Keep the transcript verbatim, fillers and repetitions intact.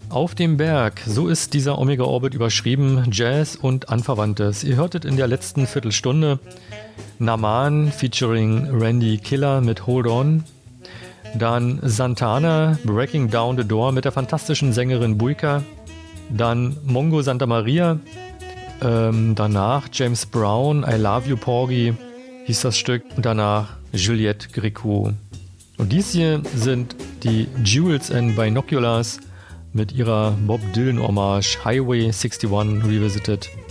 Auf dem Berg, so ist dieser Omega Orbit überschrieben, Jazz und Anverwandtes. Ihr hörtet in der letzten Viertelstunde Naman featuring Randy Killer mit Hold On, dann Santana, Breaking Down the Door mit der fantastischen Sängerin Buika, dann Mongo Santa Maria, ähm, danach James Brown, I Love You Porgy hieß das Stück, und danach Juliette Gréco. Und dies hier sind die Jewels and Binoculars mit ihrer Bob Dylan Hommage Highway einundsechzig Revisited.